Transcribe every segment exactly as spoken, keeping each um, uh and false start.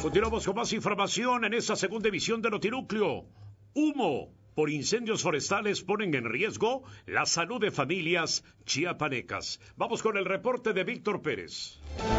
Continuamos con más información en esta segunda edición de Notinúcleo. Humo por incendios forestales ponen en riesgo la salud de familias chiapanecas. Vamos con el reporte de Víctor Pérez.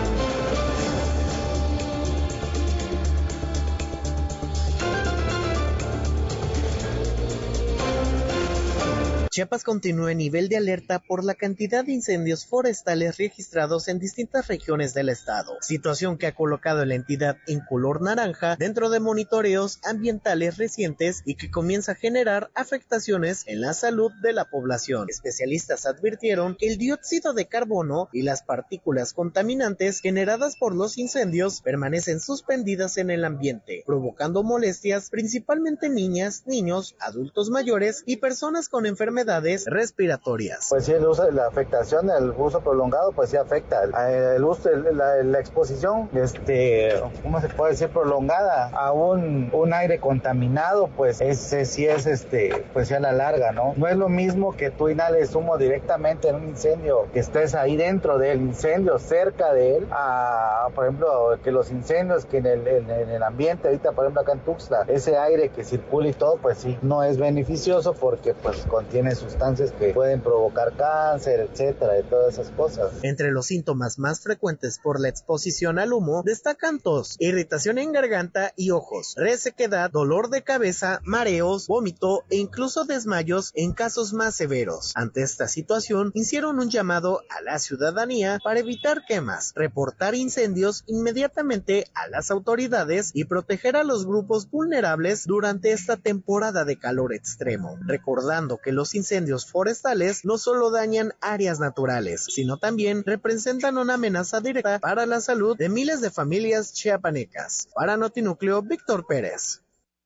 Chiapas continúa en nivel de alerta por la cantidad de incendios forestales registrados en distintas regiones del estado, situación que ha colocado a la entidad en color naranja dentro de monitoreos ambientales recientes y que comienza a generar afectaciones en la salud de la población. Especialistas advirtieron que el dióxido de carbono y las partículas contaminantes generadas por los incendios permanecen suspendidas en el ambiente, provocando molestias principalmente en niñas, niños, adultos mayores y personas con enfermedades respiratorias. Pues sí, el uso, la afectación, el uso prolongado, pues sí afecta. El, el uso, la, la exposición, este, ¿cómo se puede decir? Prolongada a un, un aire contaminado, pues ese sí es, este, pues sí a la larga, ¿no? No es lo mismo que tú inhales humo directamente en un incendio, que estés ahí dentro del incendio, cerca de él, a, por ejemplo, que los incendios que en el, en, en el ambiente, ahorita, por ejemplo, acá en Tuxtla, ese aire que circula y todo, pues sí, no es beneficioso porque, pues, contiene sustancias que pueden provocar cáncer, etcétera, de todas esas cosas. Entre los síntomas más frecuentes por la exposición al humo destacan tos, irritación en garganta y ojos, resequedad, dolor de cabeza, mareos, vómito e incluso desmayos en casos más severos. Ante esta situación, hicieron un llamado a la ciudadanía para evitar quemas, reportar incendios inmediatamente a las autoridades y proteger a los grupos vulnerables durante esta temporada de calor extremo, recordando que los incendios forestales no solo dañan áreas naturales, sino también representan una amenaza directa para la salud de miles de familias chiapanecas. Para Notinúcleo, Víctor Pérez.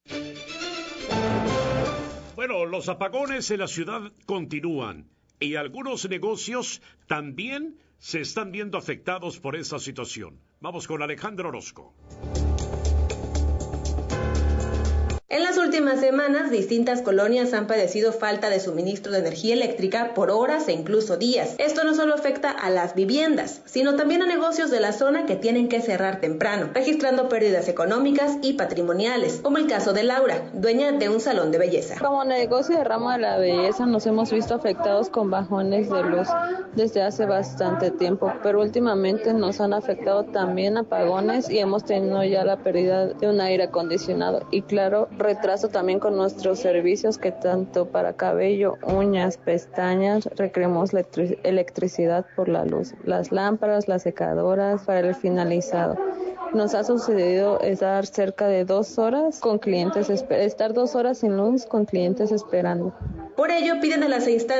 Bueno, los apagones en la ciudad continúan y algunos negocios también se están viendo afectados por esa situación. Vamos con Alejandro Orozco. En las últimas semanas, distintas colonias han padecido falta de suministro de energía eléctrica por horas e incluso días. Esto no solo afecta a las viviendas, sino también a negocios de la zona que tienen que cerrar temprano, registrando pérdidas económicas y patrimoniales, como el caso de Laura, dueña de un salón de belleza. Como negocio de ramo de la belleza nos hemos visto afectados con bajones de luz desde hace bastante tiempo, pero últimamente nos han afectado también apagones y hemos tenido ya la pérdida de un aire acondicionado y claro, retraso también con nuestros servicios que tanto para cabello, uñas, pestañas, requerimos electric- electricidad por la luz, las lámparas, las secadoras para el finalizado. Nos ha sucedido estar cerca de dos horas con clientes, estar dos horas sin luz con clientes esperando. Por ello piden a las instancias